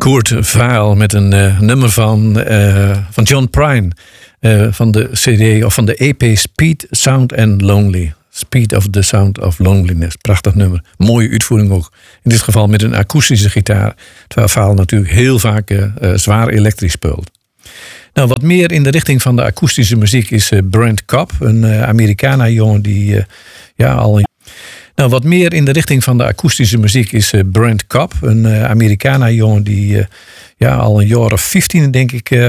Kurt Weill met een nummer van John Prine. Van de CD of van de EP Speed, Sound and Lonely. Speed of the Sound of Loneliness. Prachtig nummer. Mooie uitvoering ook. In dit geval met een akoestische gitaar. Terwijl Weill natuurlijk heel vaak zwaar elektrisch speelt. Nou, wat meer in de richting van de akoestische muziek is Brent Cobb. Een Americana-jongen die al een... Nou, wat meer in de richting van de akoestische muziek is Brent Cobb. Een Americana-jongen die al een jaar of 15 denk ik